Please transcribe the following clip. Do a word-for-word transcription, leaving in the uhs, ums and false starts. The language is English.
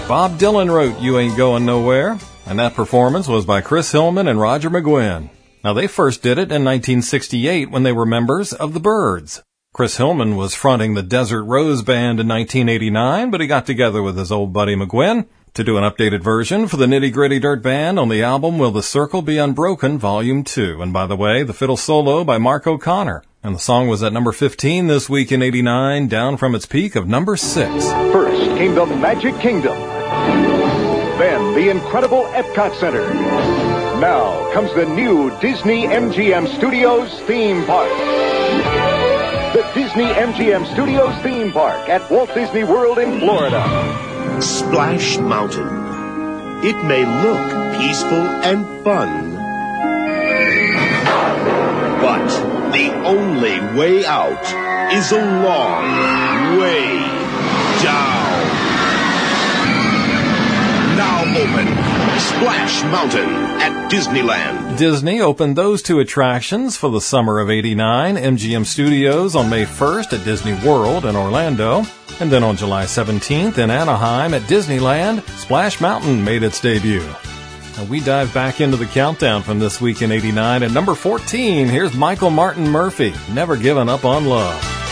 Bob Dylan wrote You Ain't Going Nowhere, and that performance was by Chris Hillman and Roger McGuinn. Now, they first did it in nineteen sixty-eight when they were members of the Byrds. Chris Hillman was fronting the Desert Rose Band in nineteen eighty-nine, but he got together with his old buddy McGuinn to do an updated version for the Nitty Gritty Dirt Band on the album Will the Circle Be Unbroken Volume two. And by the way, the fiddle solo by Mark O'Connor. And the song was at number fifteen this week in eighty-nine, down from its peak of number six. First came the Magic Kingdom. Then the incredible Epcot Center. Now comes the new Disney M G M Studios theme park. The Disney M G M Studios theme park at Walt Disney World in Florida. Splash Mountain. It may look peaceful and fun, but the only way out is a long way down. Now open Splash Mountain at Disneyland. Disney opened those two attractions for the summer of eighty-nine, M G M Studios on May first at Disney World in Orlando, and then on July seventeenth in Anaheim at Disneyland, Splash Mountain made its debut. And we dive back into the countdown from this week in eighty-nine. At number fourteen, here's Michael Martin Murphey, Never Given Up on Love.